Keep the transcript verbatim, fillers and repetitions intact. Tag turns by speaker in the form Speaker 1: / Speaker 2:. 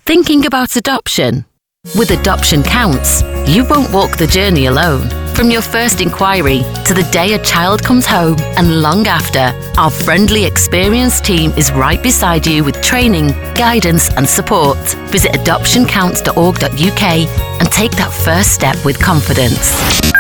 Speaker 1: Thinking about adoption? With Adoption Counts, you won't walk the journey alone. From your first inquiry to the day a child comes home and long after, our friendly, experienced team is right beside you with training, guidance and support. Visit adoption counts dot org dot U K and take that first step with confidence.